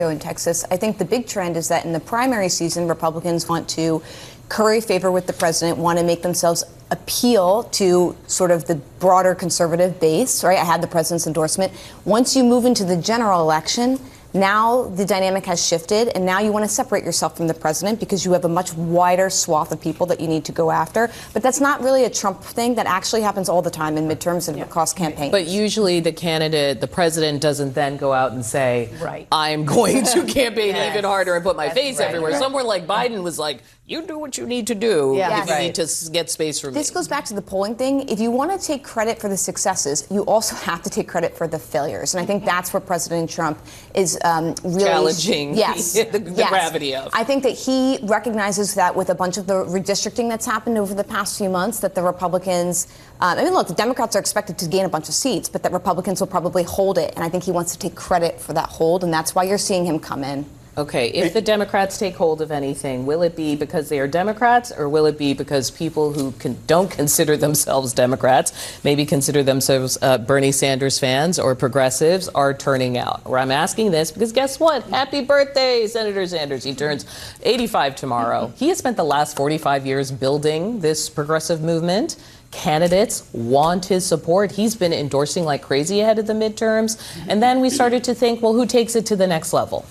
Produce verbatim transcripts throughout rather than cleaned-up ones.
in Texas. I think the big trend is that in the primary season, Republicans want to curry favor with the president, want to make themselves appeal to sort of the broader conservative base, right? I had the president's endorsement. Once you move into the general election, now the dynamic has shifted, and now you want to separate yourself from the president because you have a much wider swath of people that you need to go after. But that's not really a Trump thing. That actually happens all the time in midterms and yeah. across campaigns. But usually the candidate, the president, doesn't then go out and say, right. I'm going to campaign yes. even harder and put my that's face right, everywhere. right. Somewhere like Biden was like, you do what you need to do yeah. if you right. need to get space from me. This goes back to the polling thing. If you want to take credit for the successes, you also have to take credit for the failures. And I think that's where President Trump is um, really challenging yes, the, the yes. gravity of. I think that he recognizes that with a bunch of the redistricting that's happened over the past few months, that the Republicans, um, I mean, look, the Democrats are expected to gain a bunch of seats, but that Republicans will probably hold it. And I think he wants to take credit for that hold, and that's why you're seeing him come in. Okay, if the Democrats take hold of anything, will it be because they are Democrats, or will it be because people who can, don't consider themselves Democrats, maybe consider themselves uh, Bernie Sanders fans or progressives, are turning out? Where I'm asking this because guess what? Happy birthday, Senator Sanders. He turns eighty-five tomorrow. He has spent the last forty-five years building this progressive movement. Candidates want his support. He's been endorsing like crazy ahead of the midterms. And then we started to think, well, who takes it to the next level?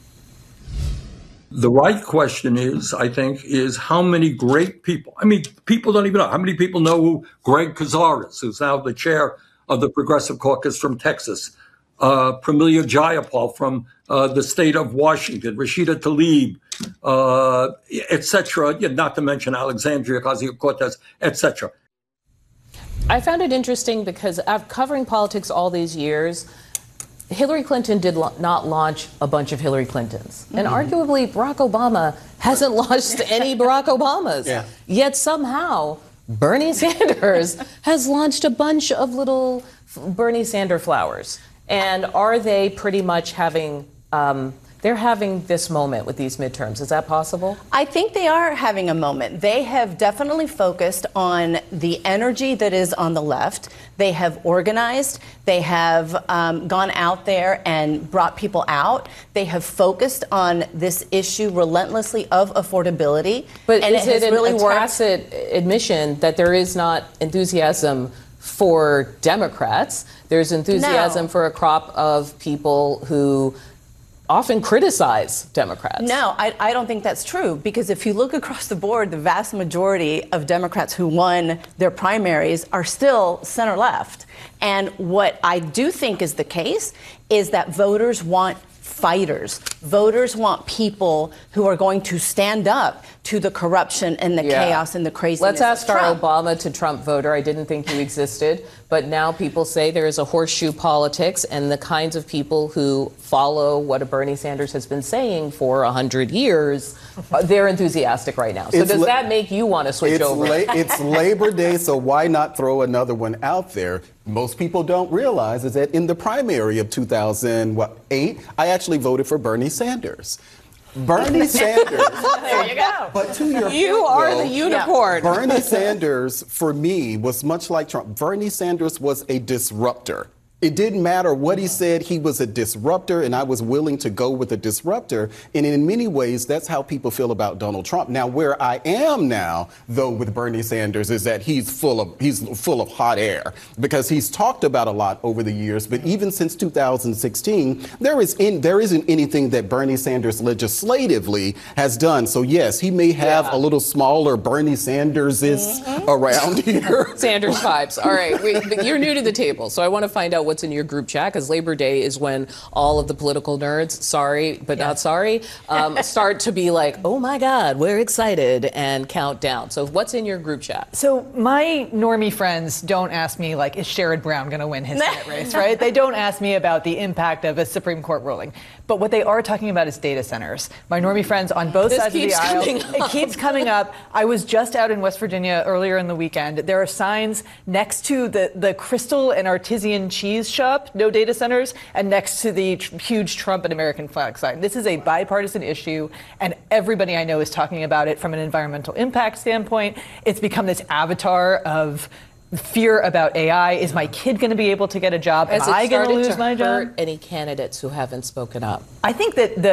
The right question is, I think, is how many great people, I mean, people don't even know. How many people know who Greg Casar is, who's now the chair of the Progressive Caucus from Texas, uh, Pramila Jayapal from uh, the state of Washington, Rashida Tlaib, uh, et cetera, not to mention Alexandria Ocasio-Cortez, et cetera. I found it interesting because after covering politics all these years, Hillary Clinton did lo- not launch a bunch of Hillary Clintons. Mm-hmm. And arguably, Barack Obama hasn't launched any Barack Obamas. Yeah. Yet somehow, Bernie Sanders has launched a bunch of little Bernie Sanders flowers. And are they pretty much having... Um, They're having this moment with these midterms. Is that possible? I think they are having a moment. They have definitely focused on the energy that is on the left. They have organized. They have um, gone out there and brought people out. They have focused on this issue relentlessly of affordability. But and is it, it an, really a tacit admission that there is not enthusiasm for Democrats? There's enthusiasm no. for a crop of people who often criticize Democrats. No, I, I don't think that's true, because if you look across the board, the vast majority of Democrats who won their primaries are still center left. And what I do think is the case is that voters want fighters. Voters want people who are going to stand up to the corruption and the yeah. chaos and the craziness. Let's ask our Trump. Obama to Trump voter. I didn't think you existed, but now people say there is a horseshoe politics, and the kinds of people who follow what a Bernie Sanders has been saying for a hundred years, uh, they're enthusiastic right now. So it's does la- that make you want to switch it's over? La- it's Labor Day, so why not throw another one out there? Most people don't realize is that in the primary of two thousand eight, I actually voted for Bernie Sanders. Bernie Sanders. There you go. But to your you point, are though, the unicorn. Bernie Sanders, for me, was much like Trump. Bernie Sanders was a disruptor. It didn't matter what he said. He was a disruptor, and I was willing to go with a disruptor. And in many ways, that's how people feel about Donald Trump. Now, where I am now, though, with Bernie Sanders is that he's full of he's full of hot air, because he's talked about a lot over the years. But even since two thousand sixteen, there is in, there isn't anything that Bernie Sanders legislatively has done. So yes, he may have yeah. a little smaller Bernie Sanders-is mm-hmm. around here. Sanders vibes. All right, we, you're new to the table, so I want to find out what what's in your group chat, because Labor Day is when all of the political nerds, sorry but yeah. not sorry, um, start to be like, oh my God, we're excited, and count down. So what's in your group chat? So my normie friends don't ask me, like, is Sherrod Brown going to win his Senate race, right? They don't ask me about the impact of a Supreme Court ruling. But what they are talking about is data centers. My normie friends on both this sides of the aisle, it keeps coming up. I was just out in West Virginia earlier in the weekend. There are signs next to the, the Crystal and Artisan cheese shop, no data centers, and next to the tr- huge Trump and American flag sign. This is a bipartisan issue, and everybody I know is talking about it from an environmental impact standpoint. It's become this avatar of fear about A I. Is my kid going to be able to get a job? Has Am it I going to started lose to my hurt job? any candidates who haven't spoken up? I think that the